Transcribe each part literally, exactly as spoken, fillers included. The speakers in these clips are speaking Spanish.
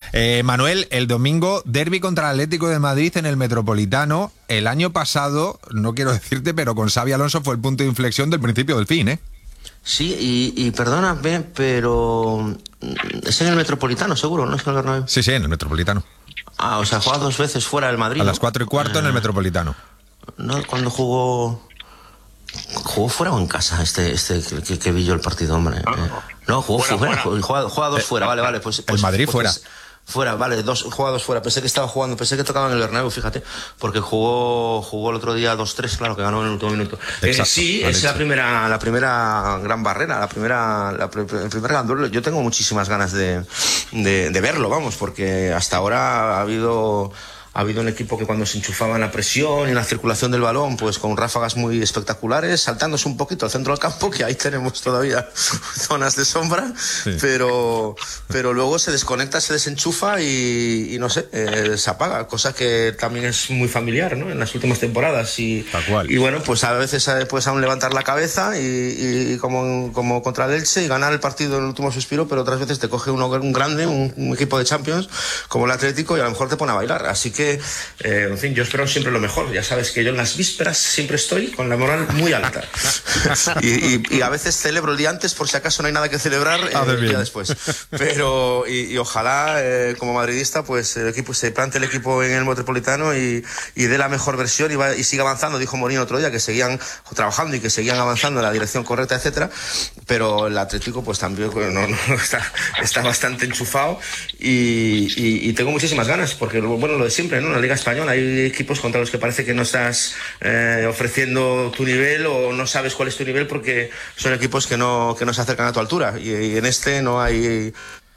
Eh, Manuel, el domingo, derbi contra el Atlético de Madrid en el Metropolitano. El año pasado, no quiero decirte, pero con Xabi Alonso fue el punto de inflexión del principio del fin, ¿eh? Sí, y, y perdóname, pero es en el Metropolitano, seguro, ¿no es en el Bernabéu? Sí, sí, en el Metropolitano. Ah, o sea, juega dos veces fuera del Madrid, A ¿no? las cuatro y cuarto eh, en el Metropolitano. ¿No? Cuando jugó... ¿Jugó fuera o en casa este, este que, que vi yo el partido, hombre? No, no, eh, no jugó fuera, fuera. fuera. Juega, juega dos fuera, vale, vale. Pues, pues el Madrid pues, fuera. Pues, fuera, vale, dos jugados fuera. Pensé que estaba jugando, pensé que tocaba en el Bernabéu, fíjate, porque jugó jugó el otro día dos tres, claro, que ganó en el último minuto. Exacto, eh, sí, vale, es la primera la primera gran barrera, la primera la, el primer gran duelo. Yo tengo muchísimas ganas de, de, de verlo, vamos, porque hasta ahora ha habido... Ha habido un equipo que cuando se enchufaba en la presión y en la circulación del balón, pues con ráfagas muy espectaculares, saltándose un poquito al centro del campo, que ahí tenemos todavía zonas de sombra, sí. pero, pero luego se desconecta, se desenchufa y, y no sé, eh, se apaga, cosa que también es muy familiar, ¿no? En las últimas temporadas. Y, Tal cual. y bueno, pues a veces puedes aún levantar la cabeza y, y como, como contra el Elche y ganar el partido en el último suspiro, pero otras veces te coge uno, un grande, un, un equipo de Champions como el Atlético y a lo mejor te pone a bailar. Así que que, eh, en fin, yo espero siempre lo mejor. Ya sabes que yo en las vísperas siempre estoy con la moral muy alta. y, y, y a veces celebro el día antes por si acaso no hay nada que celebrar eh, el día después. Pero, y, y ojalá, eh, como madridista, pues el equipo se plante el equipo en el Metropolitano y, y dé la mejor versión y, va, y siga avanzando. Dijo Mourinho otro día que seguían trabajando y que seguían avanzando en la dirección correcta, etcétera. Pero el Atlético, pues también no, no, está, está bastante enchufado y, y, y tengo muchísimas ganas, porque, bueno, lo de siempre, ¿no? En la Liga Española hay equipos contra los que parece que no estás eh, ofreciendo tu nivel o no sabes cuál es tu nivel porque son equipos que no, que no se acercan a tu altura y, y en este no hay...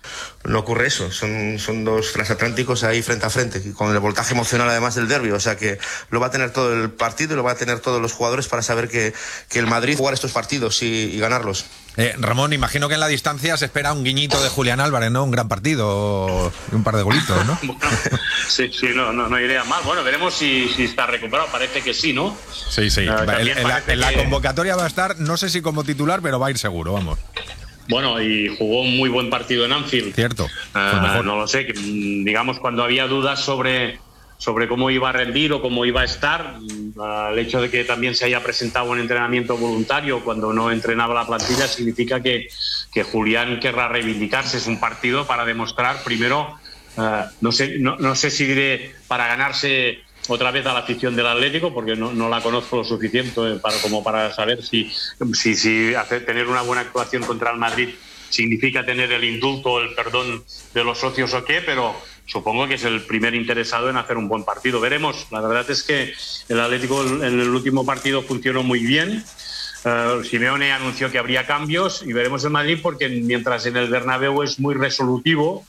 No ocurre eso, son, son dos transatlánticos ahí frente a frente, y con el voltaje emocional además del derbi, o sea que lo va a tener todo el partido y lo va a tener todos los jugadores para saber que, que el Madrid jugar estos partidos y, y ganarlos. Eh, Ramón, imagino que en la distancia se espera un guiñito de Julián Álvarez, ¿no? Un gran partido y un par de golitos, ¿no? Bueno, sí, sí, no, no, no iría mal. Bueno, veremos si, si está recuperado, parece que sí, ¿no? Sí, sí, uh, en, en, la, en la que... convocatoria va a estar, no sé si como titular, pero va a ir seguro, vamos. Bueno, y jugó un muy buen partido en Anfield. Cierto. Uh, mejor. No lo sé, que, digamos, cuando había dudas sobre, sobre cómo iba a rendir o cómo iba a estar, uh, el hecho de que también se haya presentado un entrenamiento voluntario cuando no entrenaba la plantilla significa que, que Julián querrá reivindicarse. Es un partido para demostrar, primero, uh, no sé, no, no sé si diré para ganarse otra vez a la afición del Atlético, porque no, no la conozco lo suficiente para, como para saber si, si, si hacer, tener una buena actuación contra el Madrid significa tener el indulto o el perdón de los socios o qué, pero supongo que es el primer interesado en hacer un buen partido. Veremos. La verdad es que el Atlético en el último partido funcionó muy bien. Uh, Simeone anunció que habría cambios y veremos el Madrid, porque mientras en el Bernabéu es muy resolutivo,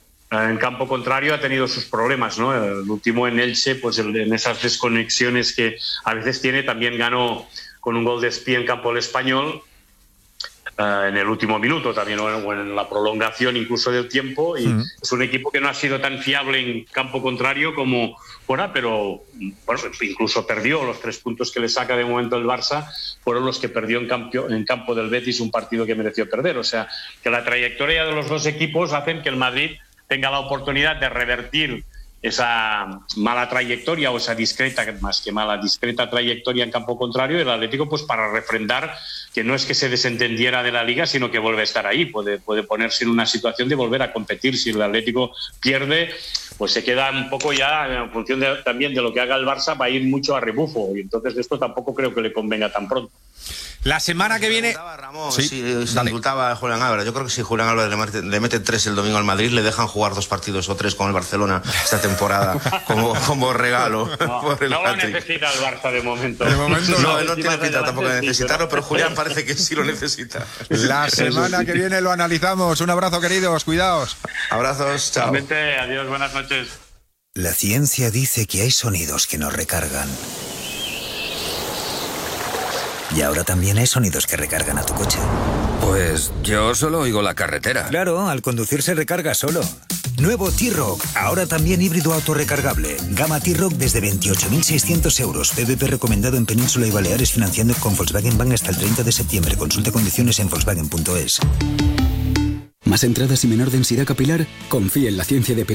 en campo contrario ha tenido sus problemas, ¿no? El último en Elche, pues en esas desconexiones que a veces tiene, también ganó con un gol de espía en campo el Español, uh, en el último minuto también, o en la prolongación incluso del tiempo, y mm. es un equipo que no ha sido tan fiable en campo contrario como fuera, pero bueno, incluso perdió los tres puntos que le saca de momento el Barça, fueron los que perdió en campo, en campo del Betis, un partido que mereció perder. O sea, que la trayectoria de los dos equipos hacen que el Madrid tenga la oportunidad de revertir esa mala trayectoria o esa discreta, más que mala, discreta trayectoria en campo contrario, y el Atlético pues para refrendar que no es que se desentendiera de la Liga, sino que vuelve a estar ahí, puede, puede ponerse en una situación de volver a competir. Si el Atlético pierde, pues se queda un poco ya, en función de, también de lo que haga el Barça, va a ir mucho a rebufo, y entonces esto tampoco creo que le convenga tan pronto. La semana que viene... Ramón, sí, si se indultaba a Julián Álvarez. Yo creo que si Julián Álvarez le mete, le mete tres el domingo al Madrid, le dejan jugar dos partidos o tres con el Barcelona esta temporada como, como regalo. No, por el no lo necesita el Barça de momento. De momento no, él no tiene pinta tampoco de necesitarlo, pero Julián parece que sí lo necesita. La semana que viene lo analizamos. Un abrazo, queridos, cuidaos. Abrazos, chao. Realmente, adiós, buenas noches. La ciencia dice que hay sonidos que nos recargan. Y ahora también hay sonidos que recargan a tu coche. Pues yo solo oigo la carretera. Claro, al conducir se recarga solo. Nuevo T-Roc, ahora también híbrido autorrecargable. Gama T-Roc desde veintiocho mil seiscientos euros. P V P recomendado en Península y Baleares, financiando con Volkswagen Bank hasta el treinta de septiembre. Consulta condiciones en Volkswagen punto es. ¿Más entradas y menor densidad capilar? Confía en la ciencia de